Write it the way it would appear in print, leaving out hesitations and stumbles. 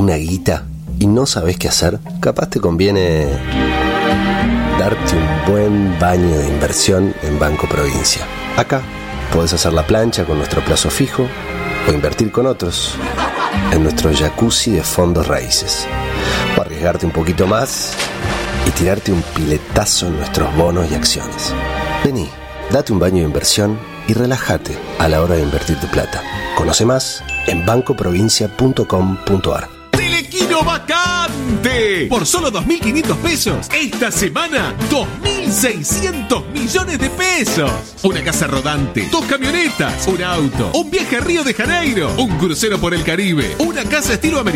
una guita y no sabes qué hacer, capaz te conviene darte un buen baño de inversión en Banco Provincia. Acá podés hacer la plancha con nuestro plazo fijo o invertir con otros en nuestro jacuzzi de fondos raíces, o arriesgarte un poquito más y tirarte un piletazo en nuestros bonos y acciones. Vení, date un baño de inversión y relájate a la hora de invertir tu plata. Conoce más en bancoprovincia.com.ar. ¡Telequino vacante! Por solo 2.500 pesos. Esta semana, 2.600 millones de pesos. Una casa rodante, 2 camionetas, un auto, un viaje a Río de Janeiro, un crucero por el Caribe, una casa estilo americano.